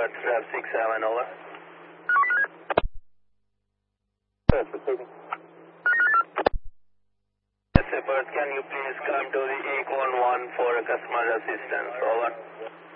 Perth, Trap 67, over. Yes, receiving. Yes, Perth, can you please come to the Econ 1 for a customer assistance, over.